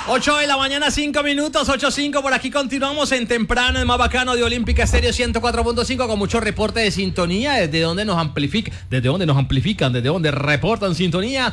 8 de la mañana, 5 minutos, 8:05. Por aquí continuamos en temprano, el más bacano de Olímpica Estéreo 104.5, con mucho reporte de sintonía. Desde donde nos amplifican, desde donde reportan sintonía.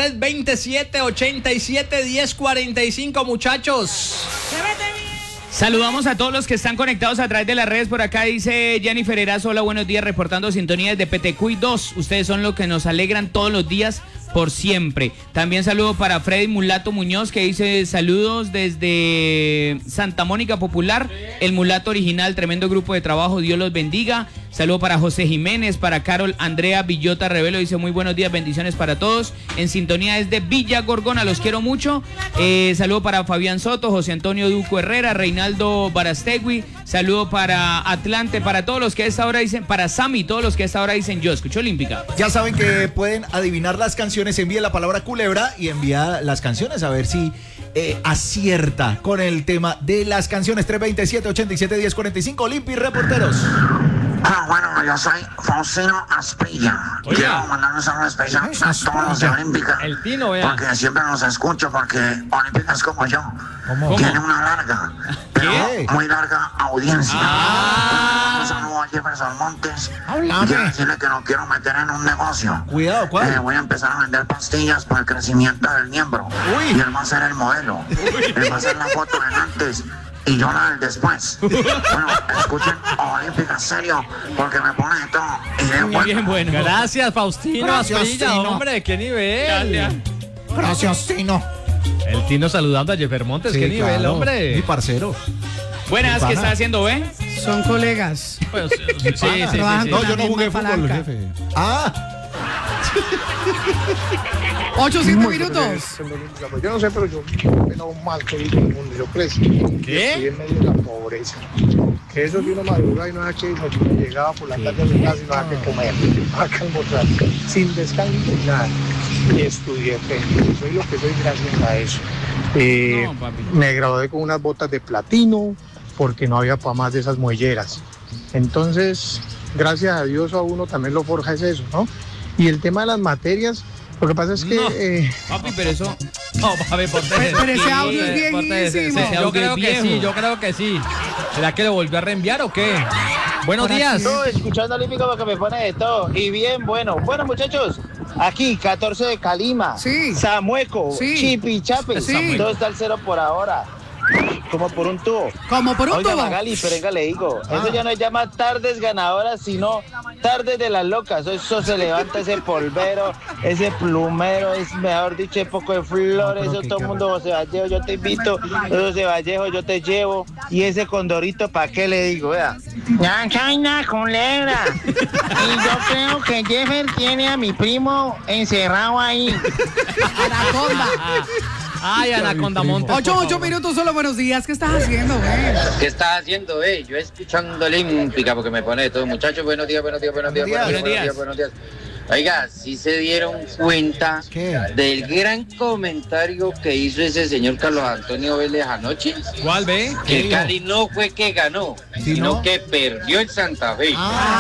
327-87-1045, muchachos. Saludamos a todos los que están conectados a través de las redes. Por acá dice Jennifer Erazo, hola, buenos días, reportando sintonía desde Petecuy 2. Ustedes son los que nos alegran todos los días por siempre. También saludo para Freddy Mulato Muñoz, que dice saludos desde Santa Mónica Popular, el Mulato original, tremendo grupo de trabajo, Dios los bendiga. Saludo para José Jiménez, para Carol Andrea Villota Revelo, dice muy buenos días, bendiciones para todos. En sintonía desde Villa Gorgona, los quiero mucho. Saludo para Fabián Soto, José Antonio Duco Herrera, Reinaldo Barastegui. Saludo para Atlante, para todos los que a esta hora dicen, para Sami, todos los que a esta hora dicen yo escucho Olímpica. Ya saben que pueden adivinar las canciones, envíe la palabra culebra y envía las canciones a ver si acierta con el tema de las canciones. 327-87-1045, Olympi Reporteros. Bueno, yo soy Faustino Asprilla. Oye. Quiero mandar un saludo especial a todos los de Olímpica. El Tino, vea. Porque siempre los escucho, porque Olímpica es como yo. ¿Cómo? Tiene una larga, pero muy larga audiencia. Un saludo a Jefferson Montes. Y quiero decirle que no quiero meter en un negocio. Cuidado, ¿cuál? Voy a empezar a vender pastillas para el crecimiento del miembro. Uy. Y él va a ser el modelo. Él va a ser la foto del antes y yo la del después. Bueno, escuchen Olímpica serio, porque me pone de todo. Y de Muy bien, bueno. Gracias, Faustino Gracias, Asprilla, Tino. hombre, qué nivel. Gracias. Gracias, Tino. El Tino saludando a Jeffer Montes, Sí, qué nivel, claro. hombre. Mi parcero. Buenas, ¿qué está haciendo, ve? Son colegas. Pues, sí. Trabajan No, con yo la no jugué misma fútbol, palanca. jefe. Ah, 8-7 minutos. Yo no sé, pero yo menos mal que vivo en el mundo. Yo crecí. ¿Qué? Estoy en medio de la pobreza. Que eso de uno madruga y no sabe qué hizo. Yo llegaba por la tarde a su casa y no sabía qué comer. No sabía qué almorzar. Sin descanso ni nada. Y estudié. Soy lo que soy gracias a eso. No, papi. Me gradué con unas botas de platino porque no había para más de esas muelleras. Entonces, gracias a Dios a uno también lo forja es eso, ¿no? Y el tema de las materias, lo que pasa es que... No. Papi, pero eso... No, papi, Pero ese audio es viejísimo. Yo creo que viejo. sí, yo creo que sí. ¿Será que lo volvió a reenviar o qué? Buenos Por días. aquí. Estoy escuchando Olímpica porque me pone de todo. Y bien, bueno. Bueno, muchachos, aquí, 14 de Calima. Sí. Samueco. Sí. Chipichape. Sí. Todo está al cero por ahora. Como por un tubo. Como por un Oiga, tubo. Magali, pero venga, le digo. Eso ya no se llama tardes ganadoras, sino tardes de las locas. Eso se levanta ese polvero, ese plumero, es mejor dicho, ese poco de flores. Eso todo el mundo, José Vallejo, yo te invito. José Vallejo, yo te llevo. Y ese condorito, ¿para qué le digo? Vea. Ya, China, culebra. Y yo creo que Jeffer tiene a mi primo encerrado ahí. Anaconda. Ay, Anaconda Montes. 8 minutos, solo buenos días. ¿Qué estás haciendo, güey? ¿Qué estás haciendo, Yo escuchando Olímpica porque me pone de todo. Muchachos, buenos días. Buenos días. Oiga, ¿sí se dieron cuenta ¿qué? del gran comentario que hizo ese señor Carlos Antonio Vélez anoche? ¿Cuál ve? Que el Cali no fue que ganó, ¿Sí, sino no? que perdió el Santa Fe.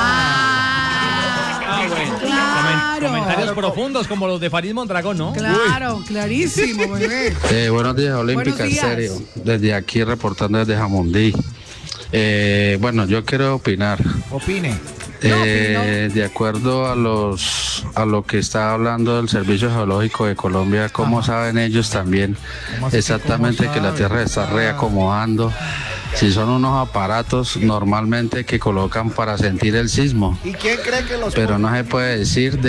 Bueno. Claro. Comentarios profundos como los de Farid Mondragón, ¿no? Claro, clarísimo, bebé. Buenos días, Olímpica Buenos días. Estéreo. Desde aquí reportando desde Jamundí. Bueno, yo quiero opinar. Opine. De acuerdo a lo que está hablando el Servicio Geológico de Colombia, ¿cómo saben ellos también ¿Cómo así que exactamente cómo que la saben? Tierra se está reacomodando? Si son unos aparatos normalmente que colocan para sentir el sismo, ¿Y quién cree que los pero no se puede decir